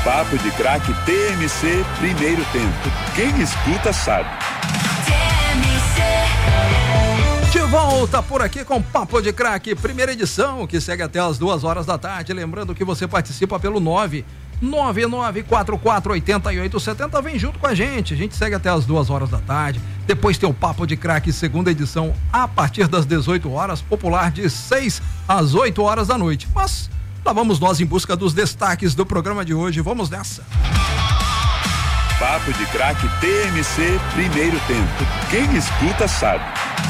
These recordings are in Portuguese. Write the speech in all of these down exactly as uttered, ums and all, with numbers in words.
Papo de Craque T M C, primeiro tempo. Quem escuta sabe. De volta por aqui com Papo de Craque, primeira edição, que segue até as duas horas da tarde. Lembrando que você participa pelo nove nove nove quatro quatro oito oito sete zero. Vem junto com a gente. A gente segue até as duas horas da tarde. Depois tem o Papo de Craque, segunda edição, a partir das dezoito horas, popular de seis às oito horas da noite. Mas lá vamos nós em busca dos destaques do programa de hoje. Vamos nessa. Papo de Craque T M C, primeiro tempo. Quem escuta sabe.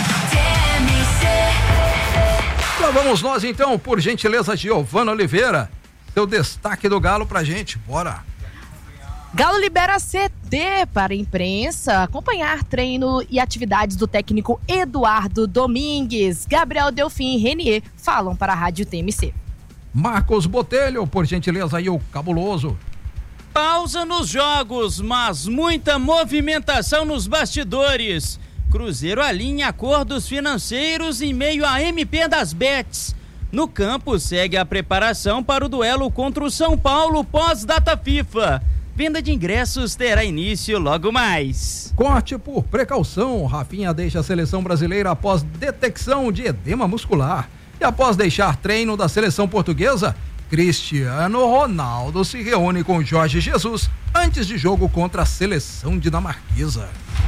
Lá vamos nós então, por gentileza, Giovana Oliveira, seu destaque do Galo pra gente, bora. Galo libera C T para a imprensa acompanhar treino e atividades do técnico Eduardo Domingues. Gabriel Delfim e Renier falam para a Rádio T M C. Marcos Botelho, por gentileza, aí o cabuloso. Pausa nos jogos, mas muita movimentação nos bastidores. Cruzeiro alinha acordos financeiros em meio à M P das Bets. No campo segue a preparação para o duelo contra o São Paulo pós-data FIFA. Venda de ingressos terá início logo mais. Corte por precaução. Rafinha deixa a seleção brasileira após detecção de edema muscular. E após deixar treino da seleção portuguesa, Cristiano Ronaldo se reúne com Jorge Jesus antes de jogo contra a seleção dinamarquesa.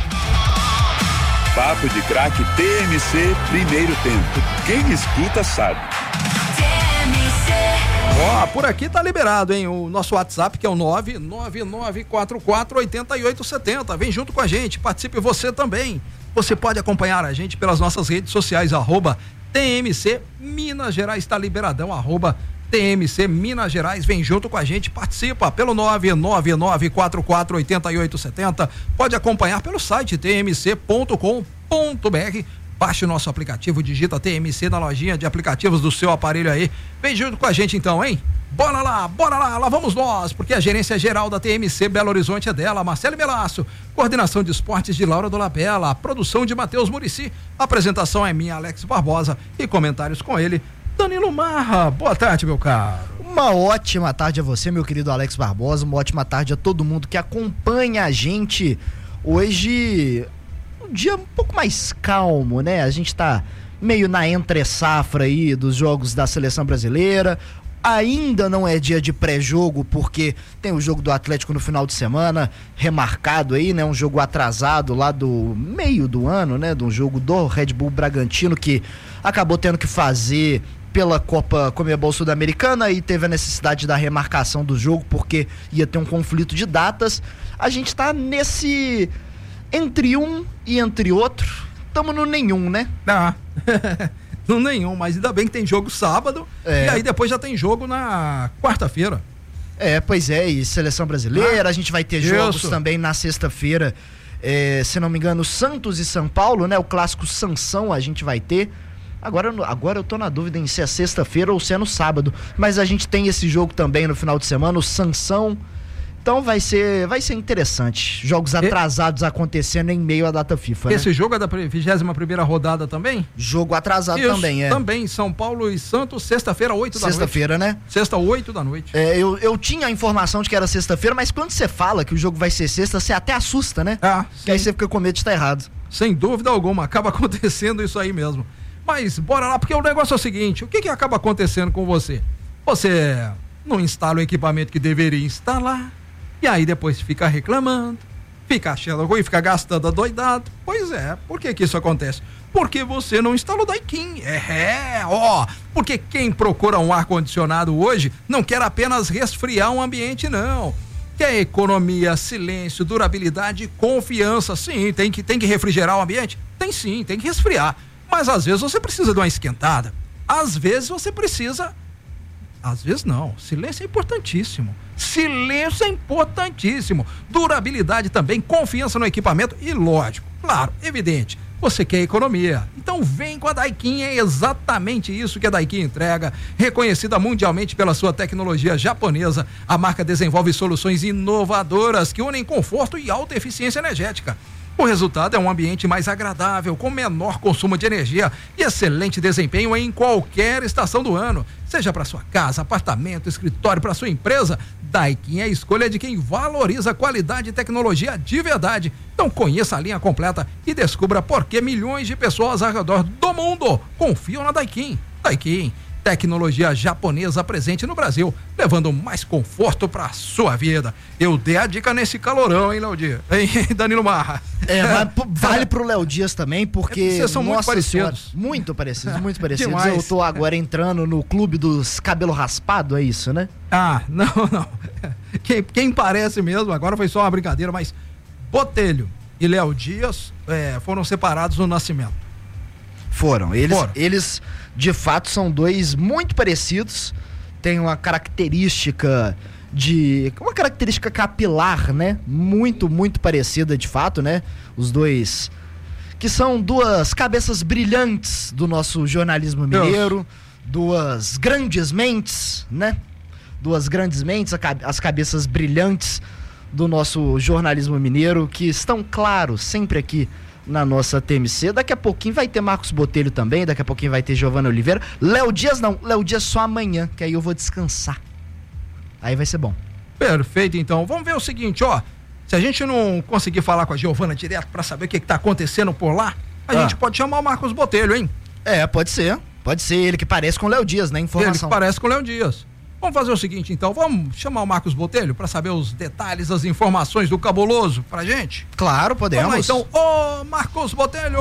Papo de Craque T M C, primeiro tempo. Quem escuta sabe. Ó, oh, por aqui tá liberado, hein? O nosso WhatsApp, que é o nove nove nove quatro quatro oito oito sete zero. Vem junto com a gente, participe você também. Você pode acompanhar a gente pelas nossas redes sociais, arroba T M C Minas Gerais, tá liberadão, arroba T M C Minas Gerais, vem junto com a gente, participa pelo nove nove nove quatro quatro oito oito sete zero, pode acompanhar pelo site t m c ponto com ponto b r, baixe o nosso aplicativo, digita T M C na lojinha de aplicativos do seu aparelho aí, vem junto com a gente então, hein? Bora lá, bora lá, lá vamos nós, porque a gerência geral da T M C Belo Horizonte é dela, Marcelo Melaço, coordenação de esportes de Laura Dolabella, a produção de Matheus Murici, a apresentação é minha, Alex Barbosa, e comentários com ele, Danilo Marra. Boa tarde, meu caro. Uma ótima tarde a você, meu querido Alex Barbosa, uma ótima tarde a todo mundo que acompanha a gente. Hoje, um dia um pouco mais calmo, né? A gente tá meio na entre-safra aí dos jogos da seleção brasileira. Ainda não é dia de pré-jogo, porque tem o jogo do Atlético no final de semana, remarcado aí, né? Um jogo atrasado lá do meio do ano, né? De um jogo do Red Bull Bragantino, que acabou tendo que fazer pela Copa Conmebol Sul-Americana e teve a necessidade da remarcação do jogo, porque ia ter um conflito de datas. A gente tá nesse entre um e entre outro, tamo no nenhum, né? Ah, no nenhum, mas ainda bem que tem jogo sábado, é. E aí depois já tem jogo na quarta-feira. É, pois é, e seleção brasileira, ah, a gente vai ter isso. Jogos também na sexta-feira, é, se não me engano, Santos e São Paulo, né? O clássico Sansão a gente vai ter. Agora, agora eu tô na dúvida em se é sexta-feira ou se é no sábado, mas a gente tem esse jogo também no final de semana, o Sansão. Então vai ser, vai ser interessante. Jogos atrasados e... acontecendo em meio à data FIFA. Esse né? jogo é da vigésima primeira rodada também? Jogo atrasado Isso, também, é. Também, São Paulo e Santos, sexta-feira, oito da noite. Sexta-feira, né? Sexta, oito da noite. É, eu, eu tinha a informação de que era sexta-feira, mas quando você fala que o jogo vai ser sexta, você até assusta, né? Ah, que aí você fica com medo de estar errado. Sem dúvida alguma, acaba acontecendo isso aí mesmo. Mas bora lá, porque o negócio é o seguinte, o que que acaba acontecendo com você? Você não instala o equipamento que deveria instalar, e aí depois fica reclamando, fica achando ruim, fica gastando adoidado. Pois é, por que que isso acontece? Porque você não instalou o Daikin. É, ó, porque quem procura um ar-condicionado hoje não quer apenas resfriar um ambiente, não. Quer economia, silêncio, durabilidade e confiança. Sim, tem que, tem que refrigerar o ambiente? Tem sim, tem que resfriar. Mas às vezes você precisa de uma esquentada. Às vezes você precisa... Às vezes não. Silêncio é importantíssimo. Silêncio é importantíssimo. Durabilidade também, confiança no equipamento e lógico, claro, evidente, você quer economia. Então vem com a Daikin, é exatamente isso que a Daikin entrega. Reconhecida mundialmente pela sua tecnologia japonesa, a marca desenvolve soluções inovadoras que unem conforto e alta eficiência energética. O resultado é um ambiente mais agradável, com menor consumo de energia e excelente desempenho em qualquer estação do ano. Seja para sua casa, apartamento, escritório, para sua empresa, Daikin é a escolha de quem valoriza qualidade e tecnologia de verdade. Então conheça a linha completa e descubra por que milhões de pessoas ao redor do mundo confiam na Daikin. Daikin, tecnologia japonesa presente no Brasil, levando mais conforto para sua vida. Eu dei a dica nesse calorão, hein, Léo Dias? Hein, Danilo Marra? É, mas vale pro Léo Dias também, porque... Vocês são muito parecidos. Senhora, muito parecidos, muito parecidos. Demais. Eu tô agora entrando no clube dos cabelo raspado, é isso, né? Ah, não, não. Quem, quem parece mesmo, agora foi só uma brincadeira, mas Botelho e Léo Dias é, foram separados no nascimento. Foram. Eles, Foram. eles, de fato, são dois muito parecidos. Tem uma característica de... Uma característica capilar, né? Muito, muito parecida, de fato, né? Os dois... Que são duas cabeças brilhantes do nosso jornalismo mineiro. Duas grandes mentes, né? Duas grandes mentes, as cabeças brilhantes do nosso jornalismo mineiro, que estão, claro, sempre aqui na nossa T M C. Daqui a pouquinho vai ter Marcos Botelho também, daqui a pouquinho vai ter Giovana Oliveira. Léo Dias não, Léo Dias só amanhã, que aí eu vou descansar. Aí vai ser bom. Perfeito, então. Vamos ver o seguinte, ó. Se a gente não conseguir falar com a Giovana direto pra saber o que que tá acontecendo por lá, a Ah. gente pode chamar o Marcos Botelho, hein? É, pode ser. Pode ser ele que parece com o Léo Dias, né? Ele Informação. que parece com o Léo Dias. Vamos fazer o seguinte, então. Vamos chamar o Marcos Botelho pra saber os detalhes, as informações do cabuloso pra gente? Claro, podemos. Vamos lá, então. Ô, Marcos Botelho!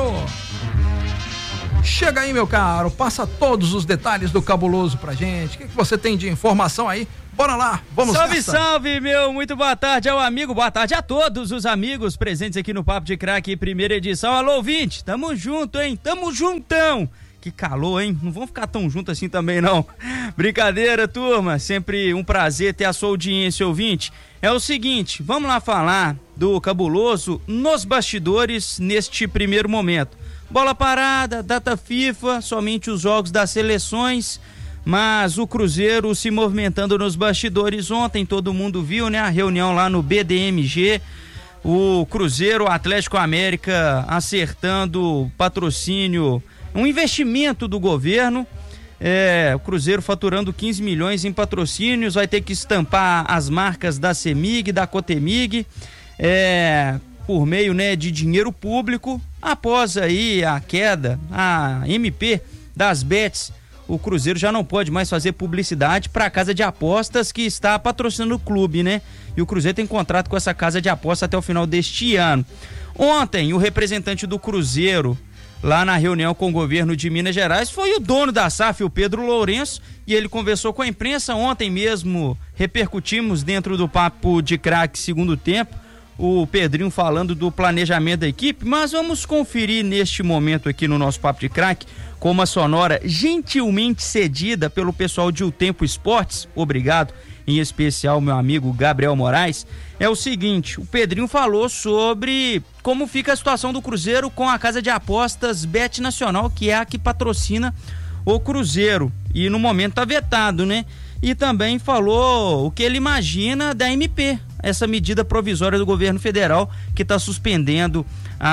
Chega aí, meu caro. Passa todos os detalhes do cabuloso pra gente. O que que você tem de informação aí? Bora lá, vamos Salve, nessa. salve, meu, muito boa tarde ao amigo, boa tarde a todos os amigos presentes aqui no Papo de Craque, primeira edição. Alô, ouvinte, tamo junto, hein, tamo juntão. Que calor, hein, não vamos ficar tão juntos assim também, não. Brincadeira, turma, sempre um prazer ter a sua audiência, ouvinte. É o seguinte, vamos lá falar do cabuloso nos bastidores neste primeiro momento. Bola parada, data FIFA, somente os jogos das seleções... Mas o Cruzeiro se movimentando nos bastidores ontem, todo mundo viu, né? A reunião lá no B D M G, o Cruzeiro, o Atlético América acertando patrocínio, um investimento do governo, é, o Cruzeiro faturando quinze milhões em patrocínios, vai ter que estampar as marcas da CEMIG, da Cotemig, é, por meio, né, de dinheiro público. Após aí a queda, a M P das bets, o Cruzeiro já não pode mais fazer publicidade para a casa de apostas que está patrocinando o clube, né? E o Cruzeiro tem contrato com essa casa de apostas até o final deste ano. Ontem, o representante do Cruzeiro, lá na reunião com o governo de Minas Gerais, foi o dono da S A F, o Pedro Lourenço, e ele conversou com a imprensa. Ontem mesmo repercutimos dentro do Papo de Craque segundo tempo, o Pedrinho falando do planejamento da equipe, mas vamos conferir neste momento aqui no nosso Papo de Craque, com uma sonora gentilmente cedida pelo pessoal de O Tempo Esportes, obrigado, em especial meu amigo Gabriel Moraes. É o seguinte, o Pedrinho falou sobre como fica a situação do Cruzeiro com a casa de apostas Bet Nacional, que é a que patrocina o Cruzeiro, e no momento tá vetado, né? E também falou o que ele imagina da M P, essa medida provisória do governo federal que está suspendendo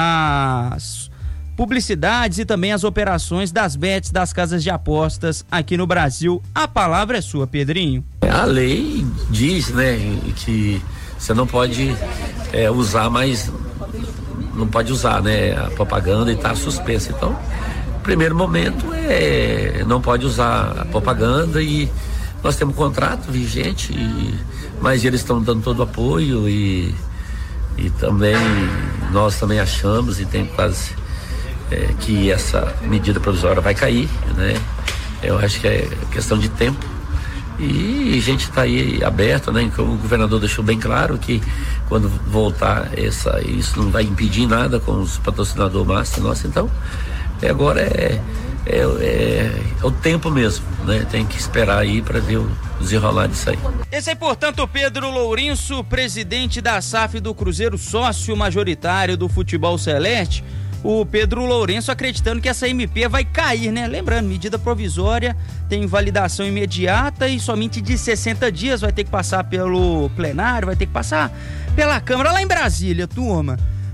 as publicidades e também as operações das bets das casas de apostas aqui no Brasil. A palavra é sua, Pedrinho. A lei diz, né, que você não pode é, usar mais, não pode usar, né, a propaganda e tá suspensa. Então, primeiro momento é não pode usar a propaganda, e nós temos um contrato vigente, e, mas eles estão dando todo o apoio, e, e também nós também achamos e tem quase é, que essa medida provisória vai cair, né? Eu acho que é questão de tempo, e a gente está aí aberto, né? O governador deixou bem claro que quando voltar essa, isso não vai impedir nada com os patrocinadores master nosso. Então agora é É, é, é o tempo mesmo, né? Tem que esperar aí para ver o desenrolar disso aí. Esse é, portanto, o Pedro Lourenço, presidente da S A F do Cruzeiro, sócio majoritário do Futebol Celeste. O Pedro Lourenço acreditando que essa M P vai cair, né? Lembrando, medida provisória tem validação imediata e somente de sessenta dias, vai ter que passar pelo plenário, vai ter que passar pela Câmara lá em Brasília, turma.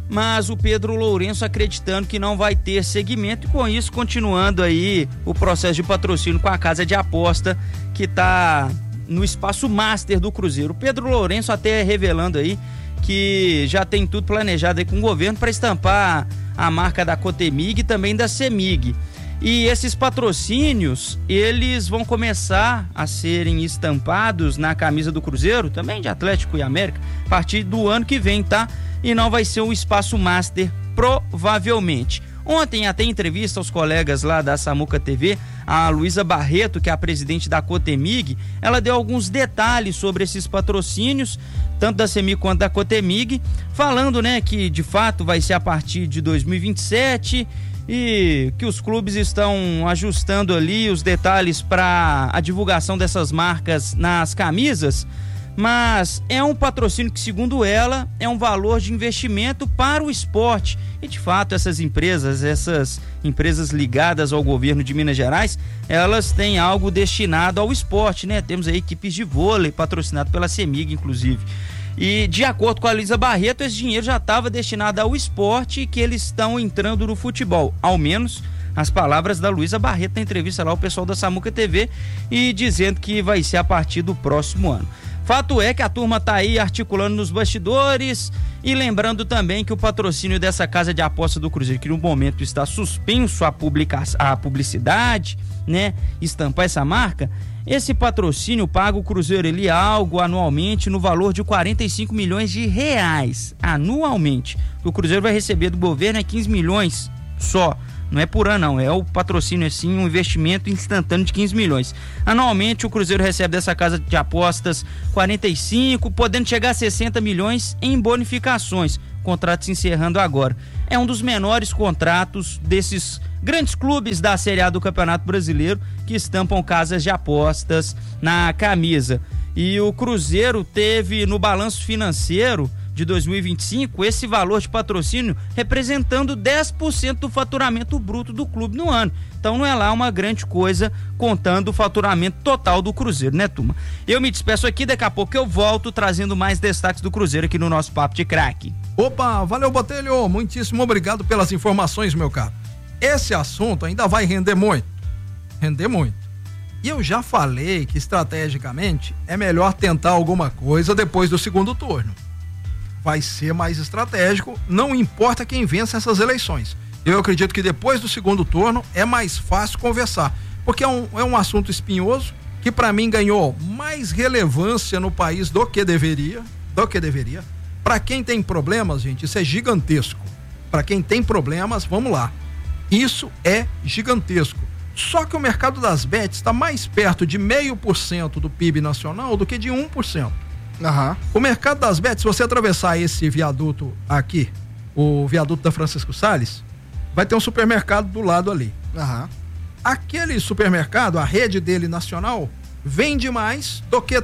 mas o Pedro Lourenço acreditando que não vai ter seguimento e com isso continuando aí o processo de patrocínio com a casa de aposta que está no espaço master do Cruzeiro. O Pedro Lourenço até revelando aí que já tem tudo planejado aí com o governo para estampar a marca da Cotemig e também da Semig. E esses patrocínios, eles vão começar a serem estampados na camisa do Cruzeiro, também de Atlético e América, a partir do ano que vem, tá? E não vai ser o espaço master, provavelmente. Ontem, até em entrevista aos colegas lá da Samuca T V, a Luísa Barreto, que é a presidente da Cotemig, ela deu alguns detalhes sobre esses patrocínios, tanto da Semig quanto da Cotemig, falando, né, que de fato vai ser a partir de dois mil e vinte e sete e que os clubes estão ajustando ali os detalhes para a divulgação dessas marcas nas camisas, mas é um patrocínio que, segundo ela, é um valor de investimento para o esporte. E de fato essas empresas, essas empresas ligadas ao governo de Minas Gerais, elas têm algo destinado ao esporte, né? Temos aí equipes de vôlei patrocinado pela Semig, inclusive. E de acordo com a Luísa Barreto, esse dinheiro já estava destinado ao esporte e que eles estão entrando no futebol, ao menos as palavras da Luísa Barreto na entrevista lá ao pessoal da Samuca T V, e dizendo que vai ser a partir do próximo ano. Fato é que a turma tá aí articulando nos bastidores e lembrando também que o patrocínio dessa casa de aposta do Cruzeiro, que no momento está suspenso a, publica- a publicidade, né, estampar essa marca, esse patrocínio paga o Cruzeiro ele algo anualmente no valor de quarenta e cinco milhões de reais, anualmente. O Cruzeiro vai receber do governo é quinze milhões só. Não é por ano, não. É o patrocínio, assim, um investimento instantâneo de quinze milhões. Anualmente, o Cruzeiro recebe dessa casa de apostas quarenta e cinco, podendo chegar a sessenta milhões em bonificações. Contrato se encerrando agora. É um dos menores contratos desses grandes clubes da Série A do Campeonato Brasileiro que estampam casas de apostas na camisa. E o Cruzeiro teve no balanço financeiro de dois mil e vinte e cinco esse valor de patrocínio representando dez por cento do faturamento bruto do clube no ano. Então não é lá uma grande coisa contando o faturamento total do Cruzeiro, né, turma? Eu me despeço aqui, daqui a pouco eu volto trazendo mais destaques do Cruzeiro aqui no nosso Papo de Craque. Opa, valeu, Botelho, muitíssimo obrigado pelas informações, meu caro. Esse assunto ainda vai render muito, render muito. E eu já falei que estrategicamente é melhor tentar alguma coisa depois do segundo turno. Vai ser mais estratégico, não importa quem vença essas eleições. Eu acredito que depois do segundo turno é mais fácil conversar, porque é um, é um assunto espinhoso que para mim ganhou mais relevância no país do que deveria, do que deveria. Para quem tem problemas, gente, isso é gigantesco. Para quem tem problemas, vamos lá. Isso é gigantesco. Só que o mercado das bets está mais perto de meio por cento do P I B nacional do que de um por cento. Uhum. O mercado das bets, se você atravessar esse viaduto aqui, o viaduto da Francisco Salles, vai ter um supermercado do lado ali. Uhum. Aquele supermercado, a rede dele nacional, vende mais do que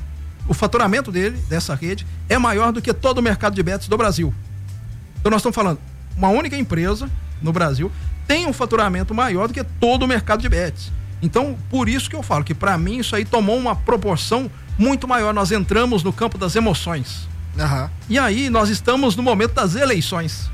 o faturamento dele, dessa rede, é maior do que todo o mercado de bets do Brasil. Então nós estamos falando, uma única empresa no Brasil tem um faturamento maior do que todo o mercado de bets. Então, por isso que eu falo que para mim isso aí tomou uma proporção muito maior. Nós entramos no campo das emoções. Uhum. E aí nós estamos no momento das eleições.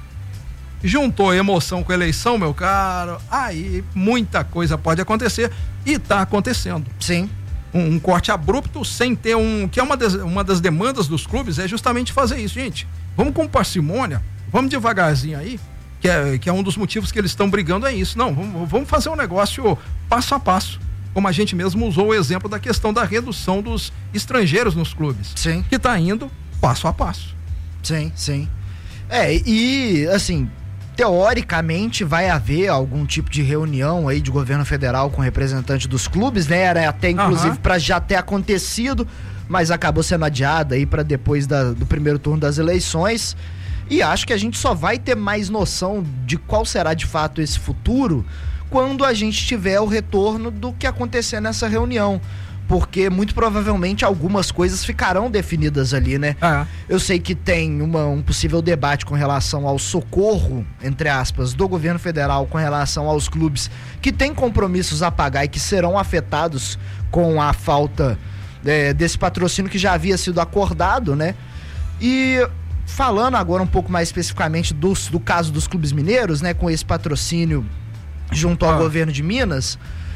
Juntou emoção com eleição, meu caro, aí muita coisa pode acontecer e está acontecendo. Sim. Um, um corte abrupto sem ter um... Que é uma das, uma das demandas dos clubes, é justamente fazer isso, gente. Vamos com parcimônia, vamos devagarzinho aí, que é, que é um dos motivos que eles estão brigando, é isso. Não, vamos, vamos fazer um negócio passo a passo. Como a gente mesmo usou o exemplo da questão da redução dos estrangeiros nos clubes. Sim. Que está indo passo a passo. Sim, sim. É, e assim, teoricamente vai haver algum tipo de reunião aí de governo federal com representante dos clubes, né? Era até inclusive uhum. para já ter acontecido, mas acabou sendo adiada aí para depois da, do primeiro turno das eleições. E acho que a gente só vai ter mais noção de qual será de fato esse futuro quando a gente tiver o retorno do que acontecer nessa reunião. Porque muito provavelmente algumas coisas ficarão definidas ali, né? Ah. Eu sei que tem uma, um possível debate com relação ao socorro, entre aspas, do governo federal com relação aos clubes que têm compromissos a pagar e que serão afetados com a falta é, desse patrocínio que já havia sido acordado, né? E falando agora um pouco mais especificamente do, do caso dos clubes mineiros, né, com esse patrocínio junto ao ah. governo de Minas,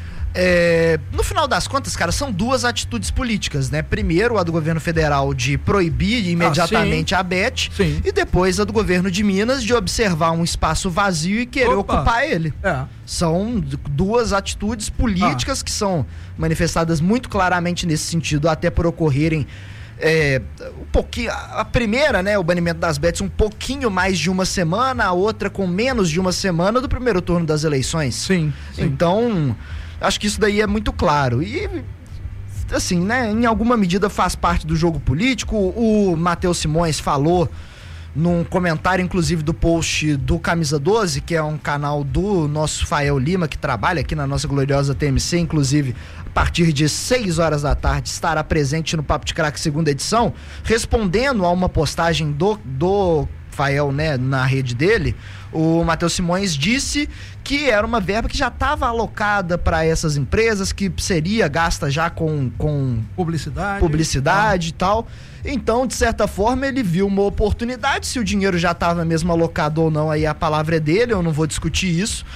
é, no final das contas, cara, são duas atitudes políticas, né? Primeiro, a do governo federal de proibir imediatamente ah, a Bet, sim. e depois a do governo de Minas de observar um espaço vazio e querer Opa. ocupar ele. É. São duas atitudes políticas ah. que são manifestadas muito claramente nesse sentido, até por ocorrerem É, um pouquinho, a primeira, né, o banimento das bets um pouquinho mais de uma semana, a outra com menos de uma semana do primeiro turno das eleições. Sim, sim. Então, acho que isso daí é muito claro. E, assim, né, em alguma medida faz parte do jogo político. O Matheus Simões falou num comentário, inclusive, do post do Camisa doze, que é um canal do nosso Fael Lima, que trabalha aqui na nossa gloriosa T M C, inclusive, a partir de seis horas da tarde, estará presente no Papo de Craque segunda edição, respondendo a uma postagem do, do Fael, né, na rede dele. O Matheus Simões disse que era uma verba que já estava alocada para essas empresas, que seria gasta já com, com publicidade, publicidade ah. e tal. Então, de certa forma, ele viu uma oportunidade. Se o dinheiro já estava mesmo alocado ou não, aí a palavra é dele, eu não vou discutir isso.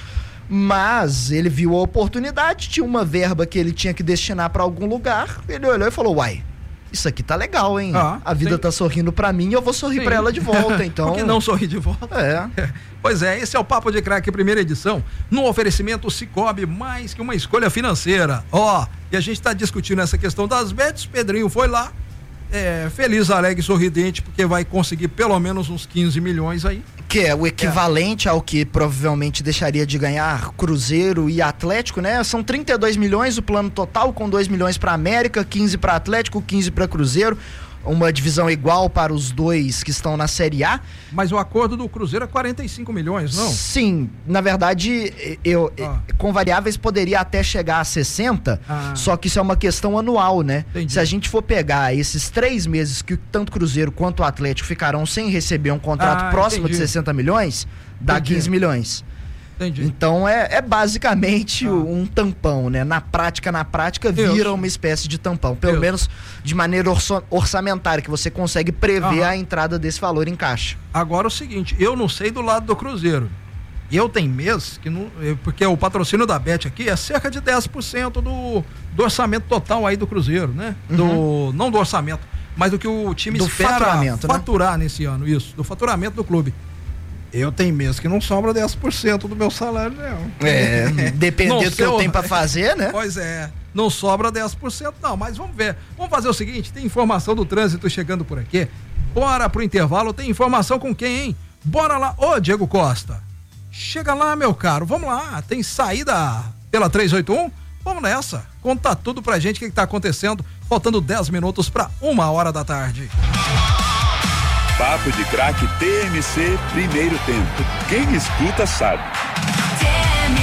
Mas ele viu a oportunidade, tinha uma verba que ele tinha que destinar para algum lugar. Ele olhou e falou: uai, isso aqui tá legal, hein? Ah, a vida sim. tá sorrindo pra mim e eu vou sorrir pra ela de volta, então... Por que não sorrir de volta? É. Pois é, esse é o Papo de Craque, primeira edição, no oferecimento Cicobi, mais que uma escolha financeira. Ó, oh, e a gente tá discutindo essa questão das bets, Pedrinho foi lá, é, feliz, alegre, sorridente, porque vai conseguir pelo menos uns quinze milhões aí. Que é o equivalente é. ao que provavelmente deixaria de ganhar Cruzeiro e Atlético, né? São trinta e dois milhões o plano total, com dois milhões para América, quinze para Atlético, quinze para Cruzeiro. Uma divisão igual para os dois que estão na Série A. Mas o acordo do Cruzeiro é quarenta e cinco milhões, não? Sim, na verdade, eu, ah. com variáveis poderia até chegar a sessenta, ah. só que isso é uma questão anual, né? Entendi. Se a gente for pegar esses três meses que tanto Cruzeiro quanto o Atlético ficarão sem receber um contrato ah, próximo entendi. de sessenta milhões, dá entendi. quinze milhões. Entendi. Então é, é basicamente ah. um tampão, né? Na prática, na prática, vira Deus. uma espécie de tampão. Pelo Deus. menos de maneira orço, orçamentária, que você consegue prever ah. a entrada desse valor em caixa. Agora o seguinte, eu não sei do lado do Cruzeiro. Eu tenho meses que não. Porque o patrocínio da Bet aqui é cerca de dez por cento do, do orçamento total aí do Cruzeiro, né? Uhum. Do, não do orçamento, mas do que o time do espera faturamento, faturar né? nesse ano, isso, do faturamento do clube. Eu tenho meses que não sobra dez por cento do meu salário, não. É, dependendo do que eu tenho pra fazer, né? Pois é, não sobra dez por cento não, mas vamos ver. Vamos fazer o seguinte, tem informação do trânsito chegando por aqui. Bora pro intervalo, tem informação com quem, hein? Bora lá, ô Diego Costa. Chega lá, meu caro, vamos lá, tem saída pela trezentos e oitenta e um? Vamos nessa, conta tudo pra gente o que, que tá acontecendo, faltando dez minutos pra uma hora da tarde. Papo de Craque T M C, primeiro tempo. Quem escuta sabe. T M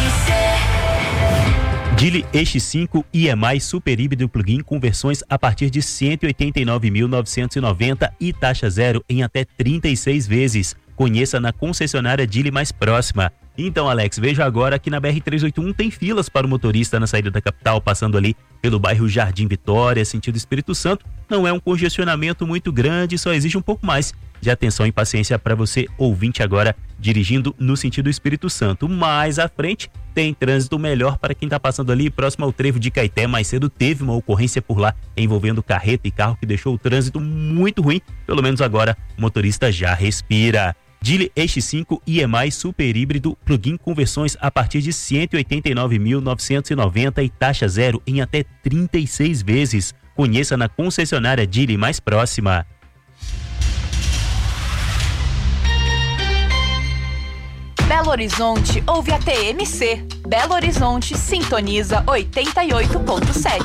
C. Geely E X cinco I E M I super híbrido plug-in com versões a partir de cento e oitenta e nove mil novecentos e noventa e taxa zero em até trinta e seis vezes. Conheça na concessionária Geely mais próxima. Então, Alex, veja agora que na B R trezentos e oitenta e um tem filas para o motorista na saída da capital, passando ali pelo bairro Jardim Vitória, sentido Espírito Santo. Não é um congestionamento muito grande, só exige um pouco mais de atenção e paciência para você, ouvinte, agora dirigindo no sentido Espírito Santo. Mais à frente tem trânsito melhor para quem está passando ali próximo ao trevo de Caeté. Mais cedo teve uma ocorrência por lá envolvendo carreta e carro que deixou o trânsito muito ruim. Pelo menos agora o motorista já respira. Geely E X cinco I E M I super híbrido plug-in com versões a partir de cento e oitenta e nove mil novecentos e noventa e taxa zero em até trinta e seis vezes. Conheça na concessionária Geely mais próxima. Belo Horizonte ouve a T M C. Belo Horizonte sintoniza oitenta e oito ponto sete.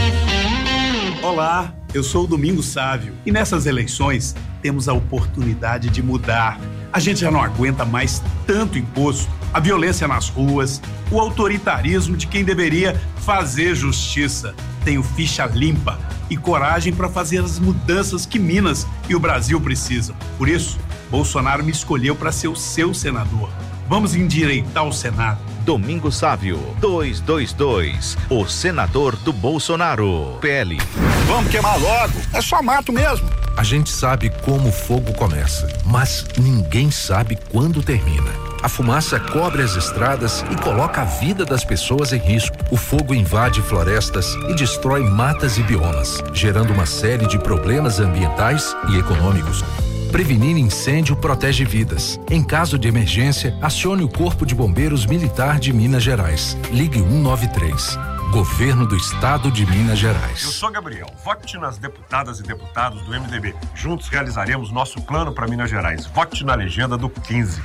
Olá, eu sou o Domingos Sávio e nessas eleições temos a oportunidade de mudar. A gente já não aguenta mais tanto imposto, a violência nas ruas, o autoritarismo de quem deveria fazer justiça. Tenho ficha limpa e coragem para fazer as mudanças que Minas e o Brasil precisam. Por isso, Bolsonaro me escolheu para ser o seu senador. Vamos endireitar o Senado. Domingo Sávio, duzentos e vinte e dois, o senador do Bolsonaro, P L. Vamos queimar logo, é só mato mesmo. A gente sabe como o fogo começa, mas ninguém sabe quando termina. A fumaça cobre as estradas e coloca a vida das pessoas em risco. O fogo invade florestas e destrói matas e biomas, gerando uma série de problemas ambientais e econômicos. Prevenir incêndio protege vidas. Em caso de emergência, acione o Corpo de Bombeiros Militar de Minas Gerais. Ligue um nove três. Governo do Estado de Minas Gerais. Eu sou Gabriel. Vote nas deputadas e deputados do M D B. Juntos realizaremos nosso plano para Minas Gerais. Vote na legenda do quinze.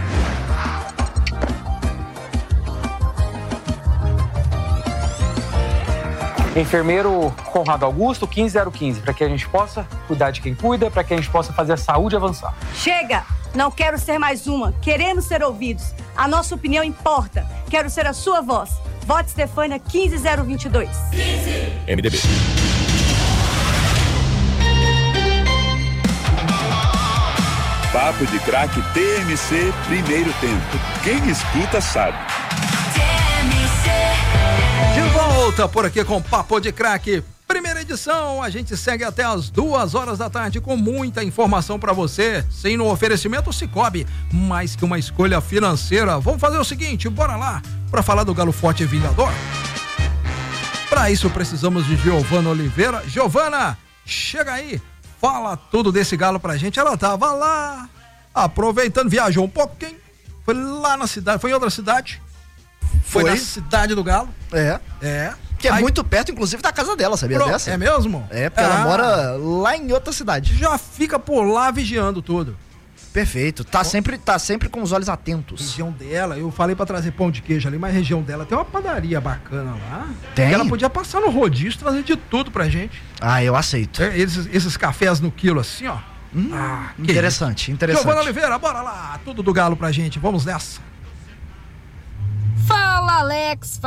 Enfermeiro Conrado Augusto, quinze zero quinze, para que a gente possa cuidar de quem cuida, para que a gente possa fazer a saúde avançar. Chega! Não quero ser mais uma. Queremos ser ouvidos. A nossa opinião importa. Quero ser a sua voz. Vote Stefânia quinze zero vinte e dois. quinze. M D B. Papo de Craque T M C Primeiro Tempo. Quem escuta sabe. De volta por aqui com Papo de Craque, primeira edição. A gente segue até as duas horas da tarde com muita informação para você. Sem no oferecimento Cicobi, mais que uma escolha financeira. Vamos fazer o seguinte, bora lá para falar do Galo Forte e Vingador. Para isso precisamos de Giovana Oliveira. Giovana, chega aí, fala tudo desse galo pra gente. Ela tava lá aproveitando, viajou um pouquinho, foi lá na cidade, foi em outra cidade. Foi, foi na cidade do Galo. É. É. Que é Aí, muito perto, inclusive, da casa dela, sabia pro, dessa? É mesmo? É, porque ah. ela mora lá em outra cidade. Já fica por lá vigiando tudo. Perfeito. Tá, sempre, tá sempre com os olhos atentos. Região dela, eu falei pra trazer pão de queijo ali, mas a região dela tem uma padaria bacana lá. Tem? Ela podia passar no rodízio e trazer de tudo pra gente. Ah, eu aceito. É, esses, esses cafés no quilo assim, ó. Hum, ah, interessante, interessante. Giovana Oliveira, bora lá. Tudo do Galo pra gente. Vamos nessa. Fala, Alex.